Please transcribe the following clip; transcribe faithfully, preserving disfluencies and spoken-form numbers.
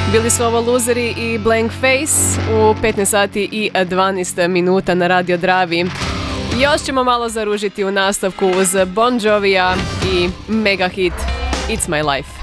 Bili su ovo Luzeri i Blank Face u petnaest sati i dvanaest minuta na Radio Dravi. Još ćemo malo zaružiti u nastavku uz Bon Jovija i mega hit It's My Life.